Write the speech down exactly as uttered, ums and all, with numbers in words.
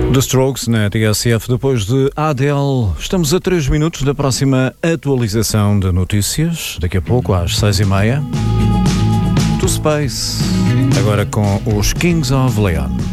The Strokes na T S F, depois de Adele. Estamos a três minutos da próxima atualização de notícias. Daqui a pouco, às seis e meia. To Space, agora com os Kings of Leon.